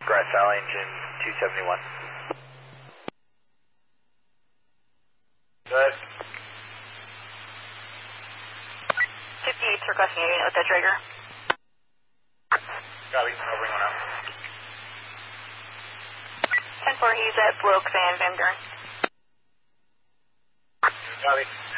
Grass Valley engine 271. Go ahead. 58's requesting a unit with that trigger. Copy, I'll bring one out. 10-4, he's at Blue Oaks and Van Buren. Copy.